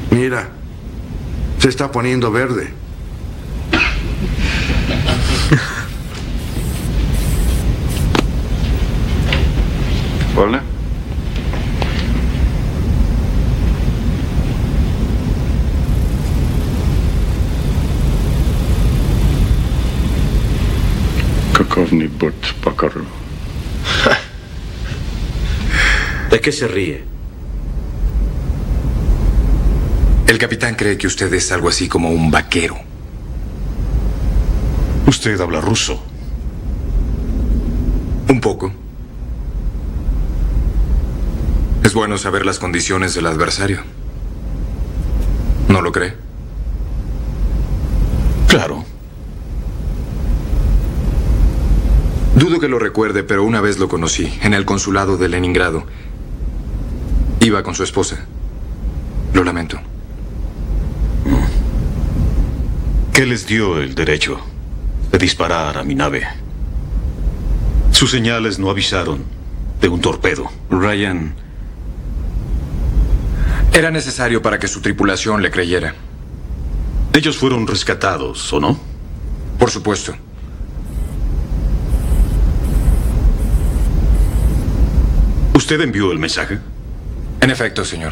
Mira, se está poniendo verde. Hola. Kakovni Bot Pakaro. ¿De qué se ríe? El capitán cree que usted es algo así como un vaquero. Usted habla ruso. Un poco. Es bueno saber las condiciones del adversario. ¿No lo cree? Claro. Dudo que lo recuerde, pero una vez lo conocí, en el consulado de Leningrado. Iba con su esposa. Lo lamento. ¿Qué les dio el derecho de disparar a mi nave? Sus señales no avisaron de un torpedo. Ryan, era necesario para que su tripulación le creyera. Ellos fueron rescatados, ¿o no? Por supuesto. ¿Usted envió el mensaje? En efecto, señor.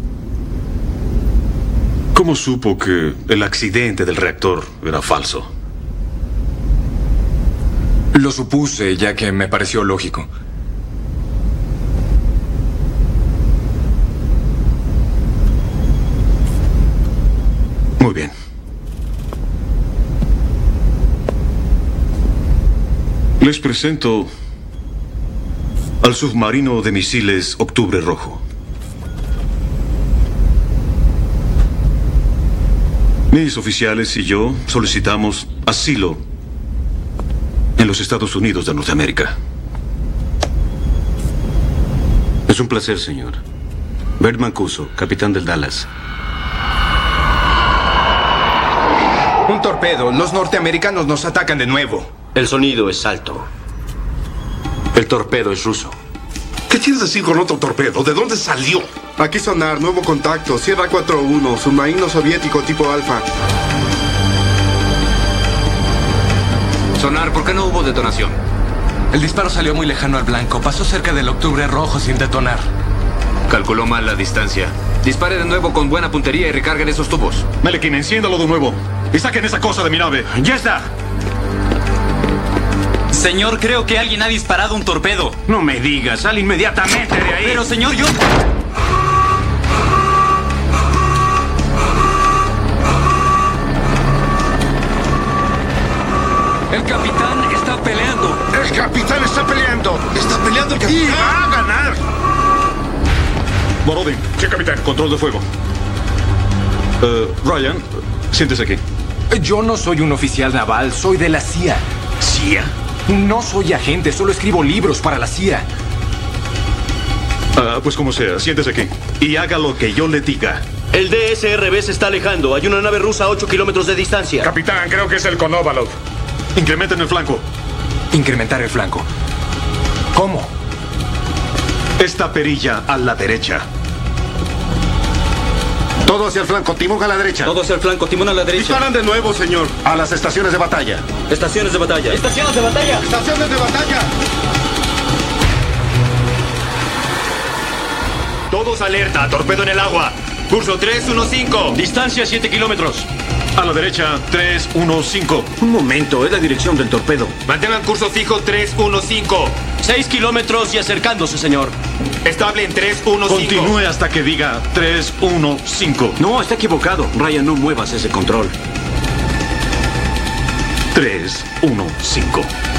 ¿Cómo supo que el accidente del reactor era falso? Lo supuse, ya que me pareció lógico. Muy bien. Les presento al submarino de misiles Octubre Rojo. Mis oficiales y yo solicitamos asilo en los Estados Unidos de Norteamérica. Es un placer, señor. Bert Mancuso, capitán del Dallas. Un torpedo. Los norteamericanos nos atacan de nuevo. El sonido es alto. El torpedo es ruso. ¿Qué quieres decir con otro torpedo? ¿De dónde salió? Aquí sonar, nuevo contacto, Sierra 4-1, submarino soviético tipo Alfa. Sonar, ¿por qué no hubo detonación? El disparo salió muy lejano al blanco. Pasó cerca del Octubre Rojo sin detonar. Calculó mal la distancia. Dispare de nuevo con buena puntería y recarguen esos tubos. Melekin, enciéndalo de nuevo y saquen esa cosa de mi nave. ¡Ya está! Señor, creo que alguien ha disparado un torpedo. No me digas, sal inmediatamente de ahí. Pero, señor, yo... El capitán está peleando. ¡El capitán está peleando! ¡Está peleando el capitán! ¡Y va a ganar! Borodin. Sí, capitán. Control de fuego. Ryan, siéntese aquí. Yo no soy un oficial naval, soy de la CIA. ¿CIA? No soy agente, solo escribo libros para la CIA. Pues como sea, siéntese aquí. Y haga lo que yo le diga. El DSRB se está alejando. Hay una nave rusa a 8 kilómetros de distancia. Capitán, creo que es el Konovalov. Incrementen el flanco. Incrementar el flanco. ¿Cómo? Esta perilla a la derecha. Todo hacia el flanco, timón a la derecha. Todo hacia el flanco, timón a la derecha. Disparan de nuevo, señor. A las estaciones de batalla. Estaciones de batalla. ¡Estaciones de batalla! ¡Estaciones de batalla! Todos alerta, torpedo en el agua. Curso 315. Distancia 7 kilómetros. A la derecha, 315. Un momento, es la dirección del torpedo. Mantengan curso fijo 315. 6 kilómetros y acercándose, señor. Estable en 315. Continúe hasta que diga 315. No, está equivocado. Ryan, no muevas ese control. 315.